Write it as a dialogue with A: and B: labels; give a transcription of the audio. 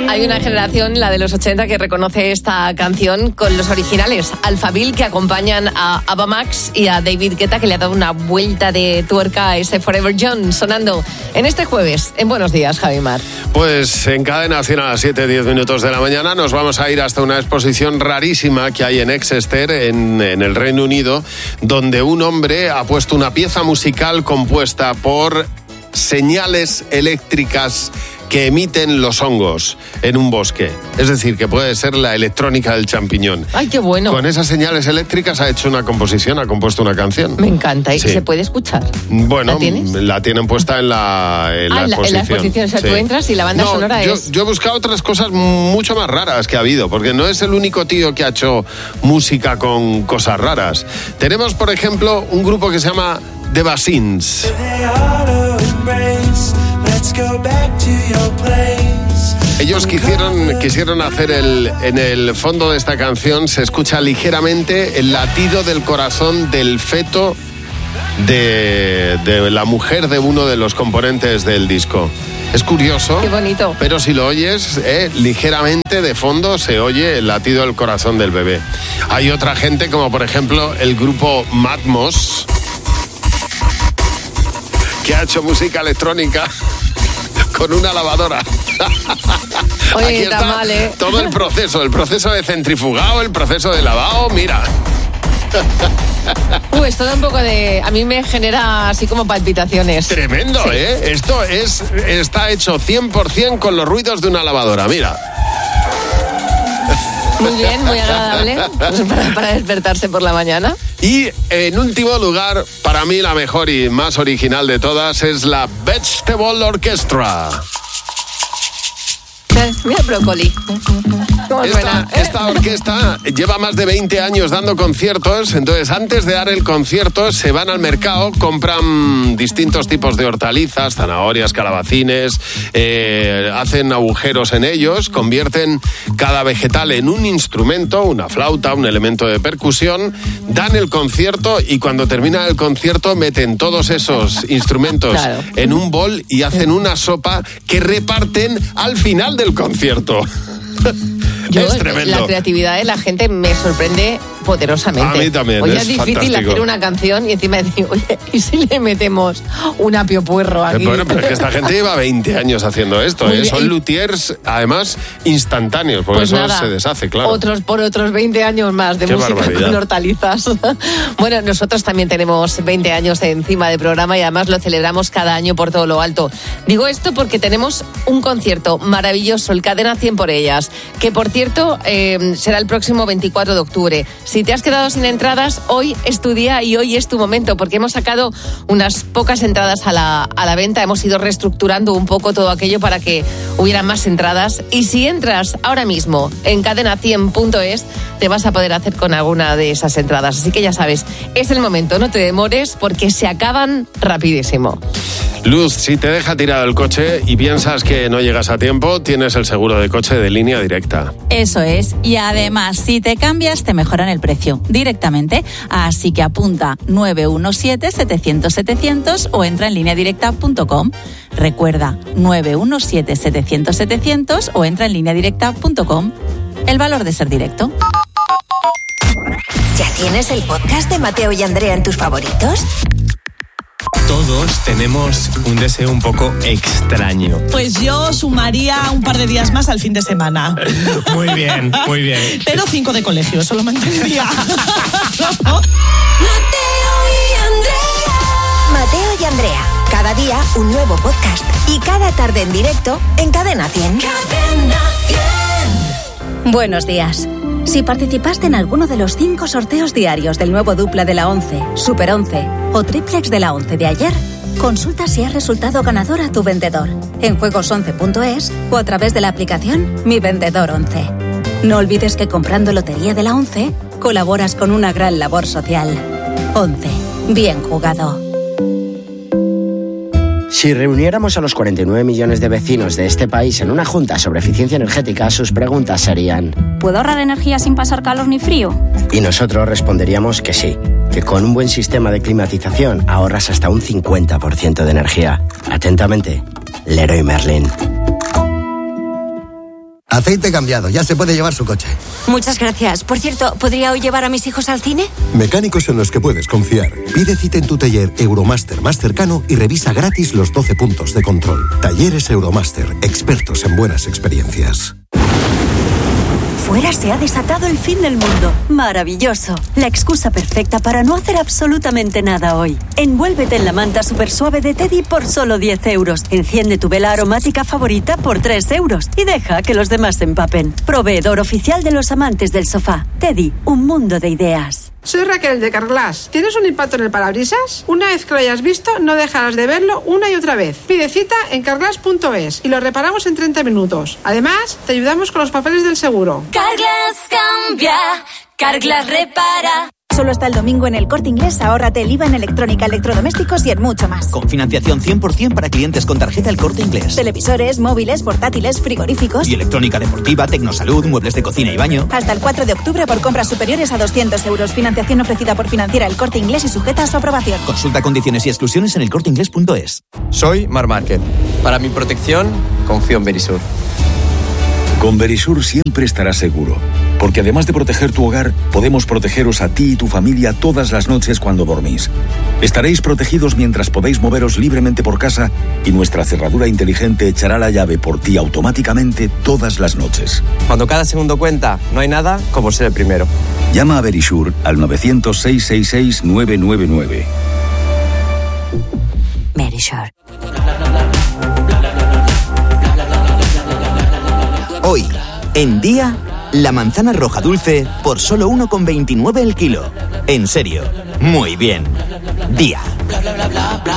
A: Hay una generación, la de los 80, que reconoce esta canción con los originales. Alphaville, que acompañan a Ava Max, y a David Guetta, que le ha dado una vuelta de tuerca a ese Forever Young, sonando en este jueves. En Buenos Días, Javi Mar.
B: Pues en Cadena 100 a las 7:10 de la mañana nos vamos a ir hasta una exposición rarísima que hay en Exeter, en el Reino Unido, donde un hombre ha puesto una pieza musical compuesta por señales eléctricas que emiten los hongos en un bosque. Es decir, que puede ser la electrónica del champiñón.
A: ¡Ay, qué bueno!
B: Con esas señales eléctricas ha hecho una composición, ha compuesto una canción.
A: Me encanta. ¿Y
B: sí.
A: se puede escuchar?
B: Bueno,
A: ¿La tienes?
B: la tienen puesta en la exposición.
A: En la exposición. O sea, tú entras y la banda sonora es...
B: Yo he buscado otras cosas mucho más raras que ha habido, porque no es el único tío que ha hecho música con cosas raras. Tenemos, por ejemplo, un grupo que se llama The Bassins. Ellos quisieron hacer en el fondo de esta canción se escucha ligeramente el latido del corazón del feto de la mujer de uno de los componentes del disco. Es curioso.
A: Qué bonito.
B: Pero si lo oyes, ligeramente de fondo se oye el latido del corazón del bebé. Hay otra gente, como por ejemplo el grupo Matmos, que ha hecho música electrónica con una lavadora.
A: Oye,
B: aquí está
A: mal, ¿eh?
B: Todo el proceso de centrifugado, el proceso de lavado, mira.
A: Esto da un poco de... A mí me genera así como palpitaciones.
B: Tremendo, sí. Esto está hecho 100% con los ruidos de una lavadora, mira.
A: Muy bien, muy agradable para despertarse por la mañana.
B: Y en último lugar, para mí la mejor y más original de todas es la Vegetable Orchestra.
A: Mira el brócoli.
B: Esta orquesta lleva más de 20 años dando conciertos. Entonces, antes de dar el concierto, se van al mercado, compran distintos tipos de hortalizas, zanahorias, calabacines, hacen agujeros en ellos, convierten cada vegetal en un instrumento, una flauta, un elemento de percusión, dan el concierto y cuando termina el concierto meten todos esos instrumentos en un bol y hacen una sopa que reparten al final del concierto. Es tremendo.
A: La creatividad de la gente me sorprende poderosamente.
B: A mí también.
A: Oye, es difícil
B: fantástico
A: hacer una canción y encima decir, oye, ¿y si le metemos un apio puerro aquí?
B: Bueno, pero es que esta gente lleva 20 años haciendo esto, Son luthiers, además, instantáneos, porque pues eso nada, se deshace, claro.
A: Por otros 20 años más de
B: Qué
A: música
B: barbaridad.
A: Con hortalizas. Bueno, nosotros también tenemos 20 años encima de programa y además lo celebramos cada año por todo lo alto. Digo esto porque tenemos un concierto maravilloso, el Cadena 100 por ellas, que por cierto será el próximo 24 de octubre. Si te has quedado sin entradas, hoy es tu día y hoy es tu momento, porque hemos sacado unas pocas entradas a la venta, hemos ido reestructurando un poco todo aquello para que hubiera más entradas, y si entras ahora mismo en cadena100.es te vas a poder hacer con alguna de esas entradas, así que ya sabes, es el momento, no te demores porque se acaban rapidísimo.
B: Luz, si te deja tirado el coche y piensas que no llegas a tiempo, tienes el seguro de coche de Línea Directa.
C: Eso es, y además, si te cambias, te mejoran el precio directamente. Así que apunta 917-700-700 o entra en lineadirecta.com. Recuerda, 917-700-700 o entra en lineadirecta.com. El valor de ser directo.
D: ¿Ya tienes el podcast de Mateo y Andrea en tus favoritos?
E: Todos tenemos un deseo un poco extraño.
F: Pues yo sumaría un par de días más al fin de semana.
E: Muy bien, muy bien.
F: Pero 5 de colegio, solo mantendría.
D: Mateo y Andrea. Cada día un nuevo podcast. Y cada tarde en directo en Cadena 100. Cadena 100. Buenos días. Si participaste en alguno de los 5 sorteos diarios del nuevo dupla de la 11, Super 11 o triplex de la 11 de ayer, consulta si has resultado ganador a tu vendedor en juegos11.es o a través de la aplicación Mi Vendedor 11. No olvides que comprando Lotería de la 11 colaboras con una gran labor social. 11. Bien jugado.
G: Si reuniéramos a los 49 millones de vecinos de este país en una junta sobre eficiencia energética, sus preguntas serían:
H: ¿puedo ahorrar energía sin pasar calor ni frío?
G: Y nosotros responderíamos que sí, que con un buen sistema de climatización ahorras hasta un 50% de energía. Atentamente, Leroy Merlin.
I: Aceite cambiado, ya se puede llevar su coche.
J: Muchas gracias. Por cierto, ¿podría hoy llevar a mis hijos al cine?
K: Mecánicos en los que puedes confiar. Pide cita en tu taller Euromaster más cercano y revisa gratis los 12 puntos de control. Talleres Euromaster, expertos en buenas experiencias.
L: Fuera se ha desatado el fin del mundo. Maravilloso. La excusa perfecta para no hacer absolutamente nada hoy. Envuélvete en la manta super suave de Teddy por solo 10 euros. Enciende tu vela aromática favorita por 3 euros. Y deja que los demás se empapen. Proveedor oficial de los amantes del sofá. Teddy, un mundo de ideas.
M: Soy Raquel de Carglass. ¿Tienes un impacto en el parabrisas? Una vez que lo hayas visto, no dejarás de verlo una y otra vez. Pide cita en carglass.es y lo reparamos en 30 minutos. Además, te ayudamos con los papeles del seguro.
N: Carglass cambia, Carglass repara.
O: Solo hasta el domingo en El Corte Inglés, ahórrate el IVA en electrónica, electrodomésticos y en mucho más.
P: Con financiación 100% para clientes con tarjeta El Corte Inglés.
O: Televisores, móviles, portátiles, frigoríficos.
P: Y electrónica deportiva, tecnosalud, muebles de cocina y baño.
O: Hasta el 4 de octubre por compras superiores a 200 euros. Financiación ofrecida por Financiera El Corte Inglés y sujeta a su aprobación.
P: Consulta condiciones y exclusiones en elcorteinglés.es.
Q: Soy Mar Márquez. Para mi protección, confío en Verisur.
R: Con Verisur siempre estarás seguro, porque además de proteger tu hogar, podemos protegeros a ti y tu familia todas las noches cuando dormís. Estaréis protegidos mientras podéis moveros libremente por casa y nuestra cerradura inteligente echará la llave por ti automáticamente todas las noches.
Q: Cuando cada segundo cuenta, no hay nada como ser el primero.
R: Llama a Verisur al 900-666-999.
J: Verisur.
P: Hoy, en Día, la manzana roja dulce por solo 1,29 el kilo. En serio, muy bien. Día.